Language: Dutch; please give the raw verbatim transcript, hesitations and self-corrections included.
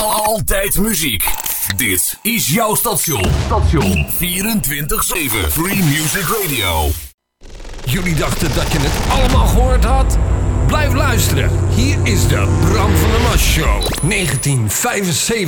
Altijd muziek. Dit is jouw station. Station vierentwintig zeven. Free Music Radio. Jullie dachten dat je het allemaal gehoord had? Blijf luisteren. Hier is de Bram van der Mas Show. negentien vijfenzeventig.